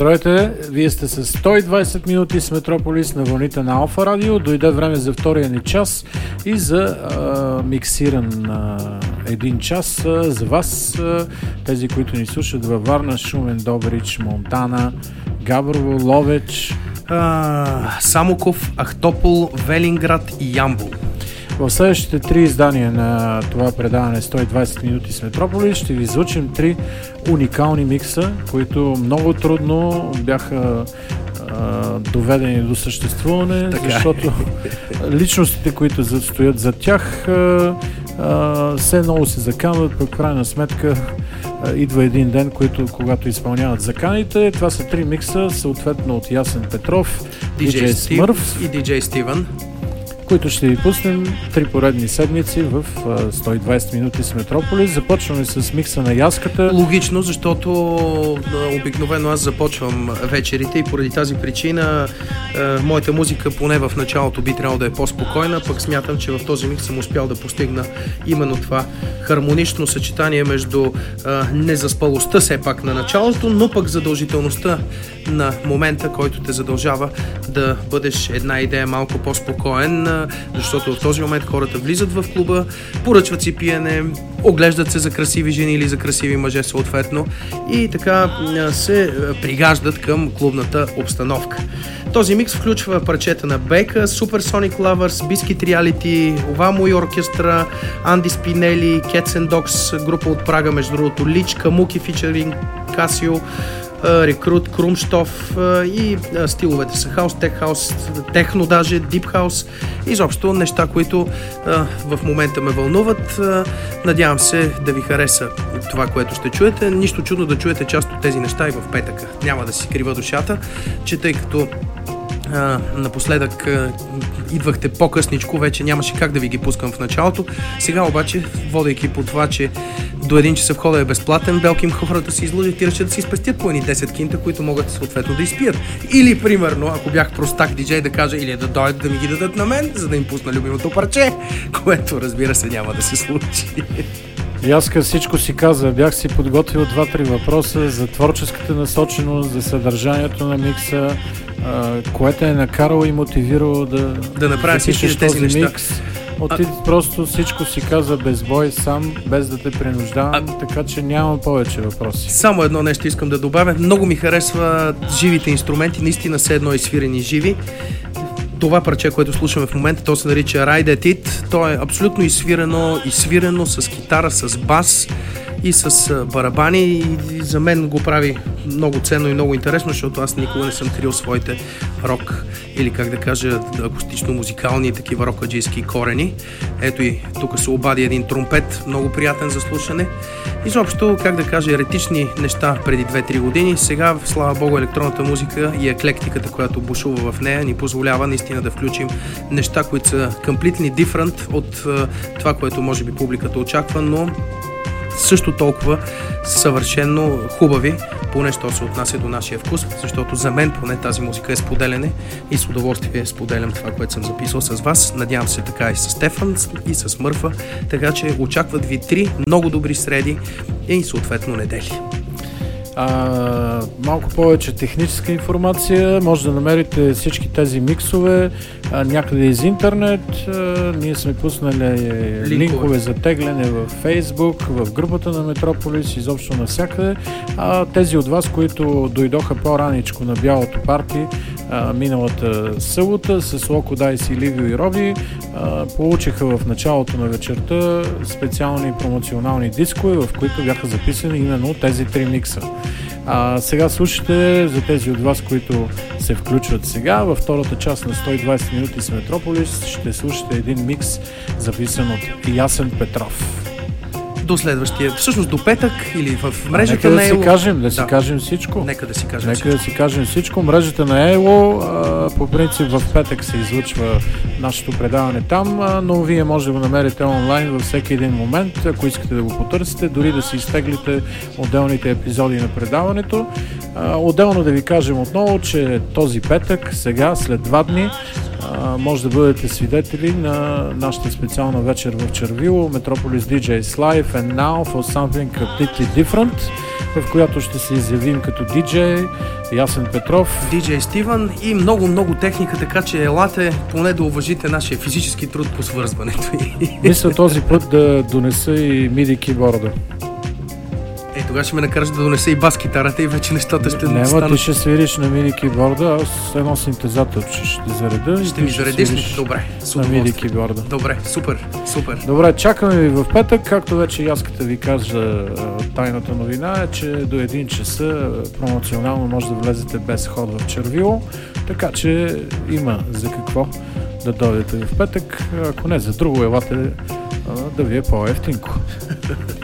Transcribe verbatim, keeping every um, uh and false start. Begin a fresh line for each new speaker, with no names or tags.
Здравейте, вие сте с сто и двайсет минути с Метрополис на вълните на Алфа Радио. Дойде време за втория ни час и за а, миксиран а, един час а, за вас, а, тези, които ни слушат във Варна, Шумен, Добрич, Монтана, Габрово, Ловеч,
а, Самоков, Ахтопол, Велинград и Ямбол.
В следващите три издания на това предаване сто и двайсет минути с Метрополис ще ви излучим три уникални микса, които много трудно бяха а, доведени до съществуване, така, защото личностите, които стоят за тях, а, а, все много се заканват, по крайна сметка а, идва един ден, който, когато изпълняват заканите. Това са три микса, съответно от Ясен Петров, диджей Смърф
и диджей Стивън,
които ще ви пуснем три поредни седмици в сто и двайсет минути с Метрополис. Започваме с микса на Яската.
Логично, защото обикновено аз започвам вечерите и поради тази причина е, моята музика поне в началото би трябвало да е по-спокойна, пък смятам, че в този микс съм успял да постигна именно това хармонично съчетание между е, незаспалостта все пак на началото, но пък задължителността на момента, който те задължава да бъдеш една идея малко по-спокоен, защото в този момент хората влизат в клуба, поръчват си пиене, оглеждат се за красиви жени или за красиви мъже съответно и така се пригаждат към клубната обстановка. Този микс включва парчета на Бека, Supersonic Lovers, Biscuit Reality, Ovamo и оркестра, Анди Спинели, Cats and Dogs, група от Прага, между другото, Лич, Камуки, фичеринг Касио, Рекрут, Крумштов и стиловете са хаус, тек хаус, техно даже, дип хаус, изобщо неща, които а, в момента ме вълнуват. А, надявам се да ви хареса това, което ще чуете. Нищо чудно да чуете част от тези неща и в петъка. Няма да си крива душата, че тъй като Uh, напоследък uh, идвахте по-късничко, вече нямаше как да ви ги пускам в началото. Сега обаче, водейки по това, че до един часа входа е безплатен, белким хората си излъжат и решат да си спестят по едни десет кинта, които могат съответно да изпият. Или, примерно, ако бях простак диджей, да кажа, или да дойдат да ми ги дадат на мен, за да им пусна любимото парче, което, разбира се, няма да се случи.
Яска всичко си каза. Бях си подготвил два-три въпроса за творческата насоченост, за съдържанието на микса, Uh, което е накарало и мотивирало да,
да направя всички тези неща.
Микс. Отиди, а... просто всичко си каза без бой, сам, без да те принуждавам, а... така че нямам повече въпроси.
Само едно нещо искам да добавя. Много ми харесва живите инструменти, наистина все едно изсвирени живи. Това парче, което слушаме в момента, то се нарича Ride At It. То е абсолютно изсвирено, изсвирено с китара, с бас и с барабани, и за мен го прави много ценно и много интересно, защото аз никога не съм крил своите рок или как да кажа акустично-музикални такива рокаджийски корени. Ето и тук се обади един тромпет, много приятен за слушане. Изобщо, как да кажа, еретични неща преди две-три години. Сега, слава богу, електронната музика и еклектиката, която бушува в нея, ни позволява наистина да включим неща, които са completely different от uh, това, което може би публиката очаква, но също толкова съвършено хубави, поне що се отнася до нашия вкус, защото за мен поне тази музика е споделяне и с удоволствие споделям това, което съм записал с вас. Надявам се така и с Стефан и с Мърфа, така че очакват ви три много добри среди и съответно недели.
А, малко повече техническа информация, може да намерите всички тези миксове а, някъде из интернет. А, ние сме пуснали линкове, линкове за тегляне в Фейсбук, в групата на Метрополис, изобщо навсякъде. А тези от вас, които дойдоха по-раничко на бялото парти а, миналата събота с Локо Дайс и Ливио и Роби, а, получиха в началото на вечерта специални промоционални дискове, в които бяха записани именно тези три микса. А, сега слушате, за тези от вас, които се включват сега, във втората част на сто и двайсет минути с Метрополис ще слушате един микс, записан от Ясен Петров.
До следващия, всъщност до петък или в мрежата
на
Ело.
Нека да си кажем, да, да си кажем всичко.
Нека да си кажем
Нека
всичко.
да си кажем всичко. Мрежата на Ело, а, по принцип в петък се излъчва нашето предаване там, а, но вие може да го намерите онлайн във всеки един момент, ако искате да го потърсите, дори да си изтеглите отделните епизоди на предаването. А, отделно да ви кажем отново, че този петък, сега, след два дни, а, може да бъдете свидетели на нашата специална вечер в Червило, Metropolis ди джейс Live and Now for something completely different. в която ще се изявим като диджей, Ясен Петров,
диджей Стивън и много-много техника, така че елате поне да уважите нашия физически труд по свързването.
Мисля този път да донеса и миди киборда.
Е, тогава ще ме накараш да донеса и бас-китарата и вече нещата ще
Няма,
станат.
ти ще свириш на миди киборда, аз едно синтезаторче ще зареда.
Ще ми заредиш? Добре,
на миди киборда.
Добре, супер, супер.
Добре, чакаме ви в петък, както вече Яската ви каза, тайната новина е, че до един часа промоционално може да влезете без ход в Червило, така че има за какво да дойдете в петък, ако не за друго, елате да ви е по-ефтинко.